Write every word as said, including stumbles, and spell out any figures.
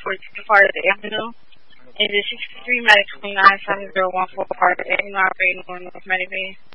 fourteen Park Avenue. Is it sixty-three Medical nine seven zero one four Park Avenue operating on North Medicaid?